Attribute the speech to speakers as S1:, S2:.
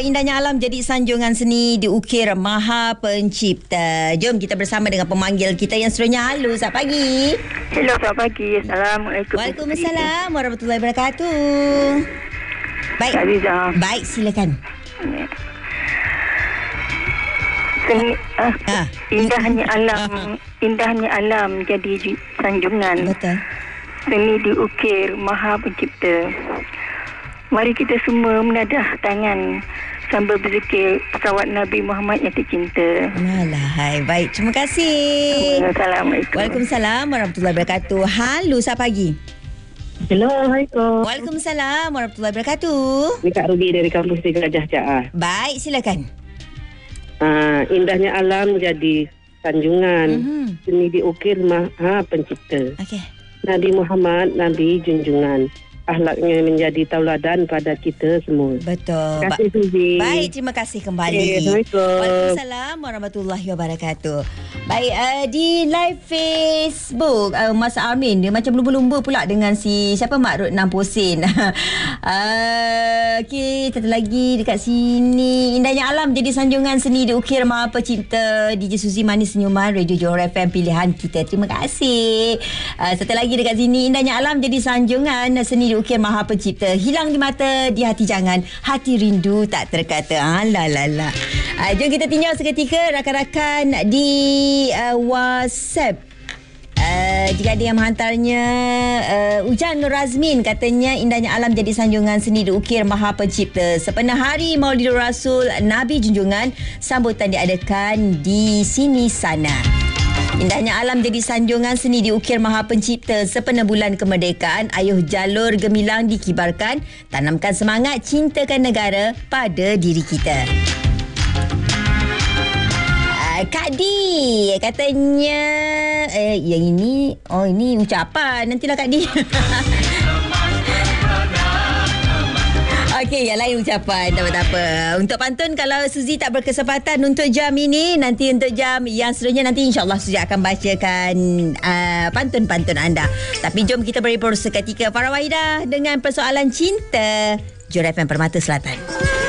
S1: indahnya alam jadi sanjungan seni diukir Maha Pencipta. Jom kita bersama dengan pemanggil kita yang seterusnya. Halo, selamat pagi.
S2: Hello, selamat pagi. Assalamualaikum.
S1: Waalaikumsalam warahmatullahi wabarakatuh. Baik. Baik, silakan.
S2: Indahnya alam jadi sanjungan.
S1: Betul.
S2: Seni diukir Maha Pencipta. Mari kita semua menadah tangan sambil berzikir pesawat Nabi Muhammad yang tercinta.
S1: Alahai, baik. Terima kasih.
S2: Assalamualaikum.
S1: Waalaikumsalam warahmatullahi wabarakatuh. Halo, selamat pagi.
S3: Assalamualaikum.
S1: Waalaikumsalam warahmatullahi wabarakatuh.
S3: Ni Kak Ruby dari kampus 3 Gajah Jaah.
S1: Baik, silakan.
S3: Indahnya alam jadi sanjungan. Seni diukir Maha Pencipta.
S1: Okey.
S3: Nabi Muhammad, Nabi junjungan. Akhlaknya menjadi tauladan pada kita semua.
S1: Betul.
S3: Terima kasih, Suzy.
S1: Baik, terima kasih kembali.
S3: Assalamualaikum.
S1: Waalaikumsalam warahmatullahi wabarakatuh. Baik, di live Facebook Mas Amin dia macam lumba-lumba pula dengan si siapa Mak Rod 60 sen. Okey, satu lagi dekat sini. Indahnya alam jadi sanjungan seni diukir Maha Pencipta. DJ Suzy Manis Senyuman, Radio Johor FM pilihan kita. Terima kasih. Satu lagi dekat sini. Indahnya alam jadi sanjungan seni diukir Maha Pencipta. Hilang di mata, di hati jangan. Hati rindu tak terkata. Alalala. Jom kita tinjau seketika rakan-rakan di WhatsApp. Jika ada yang menghantarnya, Ujan Nur Azmin katanya indahnya alam jadi sanjungan seni diukir Maha Pencipta. Sepenuh hari Maulidur Rasul Nabi junjungan, sambutan diadakan di sini sana. Indahnya alam jadi sanjungan seni diukir Maha Pencipta. Sepenuh bulan kemerdekaan, ayuh jalur gemilang dikibarkan. Tanamkan semangat, cintakan negara pada diri kita. Kak Di katanya yang ini, ini ucapan. Nantilah Kak Di. Okey, yang lain ucapan. Tak apa-apa. Untuk pantun, kalau Suzy tak berkesempatan untuk jam ini, nanti untuk jam yang seterusnya, nanti insyaAllah Suzy akan bacakan pantun-pantun anda. Tapi jom kita beri seketika Farah Wahidah dengan persoalan cinta. Johor FM Permata Selatan.